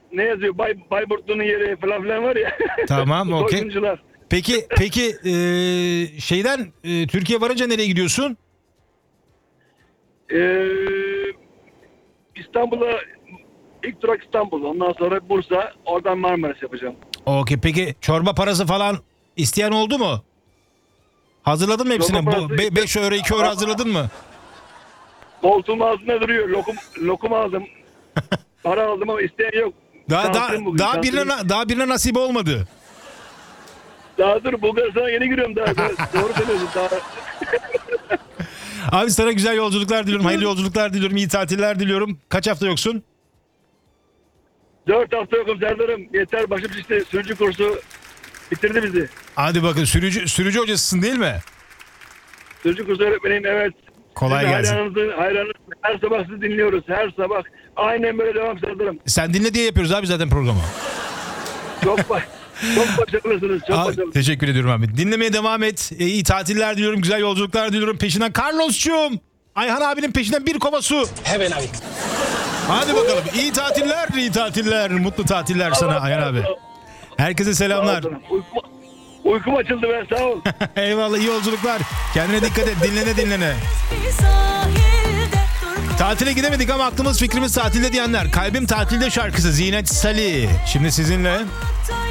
ne yazıyor? Bayburtlu'nun yeri falan filan var ya. Tamam, okey. Soyguncular. Peki Türkiye varınca nereye gidiyorsun? İstanbul'a ilk durak İstanbul. Ondan sonra Bursa. Oradan Marmaris yapacağım. Okey, peki çorba parası falan isteyen oldu mu? Hazırladın mı hepsini? Çorba parası- 5 euro 2 euro hazırladın mı? Koltuğum altında duruyor. Lokum aldım. Para aldım ama isteyen yok. Şanslıyım bugün, şanslıyım. Daha birine nasip olmadı. Daha dur, Bulgaristan'a yeni giriyorum daha. Doğru söylüyorsun daha. Abi sana güzel yolculuklar diliyorum. Hayırlı yolculuklar diliyorum. İyi tatiller diliyorum. Kaç hafta yoksun? 4 hafta yokum Serdar'ım. Yeter, başım şişti. Sürücü kursu bitirdi bizi. Hadi bakın, sürücü hocasısın değil mi? Sürücü kursu öğretmeniyim, evet. Kolay Siz de gelsin. hayranınız. Her sabah sizi dinliyoruz. Her sabah. Aynen böyle devam Serdar'ım. Sen dinle diye yapıyoruz abi zaten programı. Çok başarılısınız. Çok başarılısınız. Teşekkür ediyorum abi. Dinlemeye devam et. İyi tatiller diliyorum. Güzel yolculuklar diliyorum. Peşinden Carlos'cum. Ayhan abinin peşinden bir kova su. Hemen abi. Hadi bakalım. İyi tatiller, iyi tatiller. Mutlu tatiller sana Ayhan abi. Herkese selamlar. Uykum açıldı ben, sağ ol. Eyvallah, iyi yolculuklar. Kendine dikkat et. Dinlene. Tatile gidemedik ama aklımız fikrimiz tatilde diyenler. Kalbim Tatilde şarkısı Zinet Salih. Şimdi sizinle.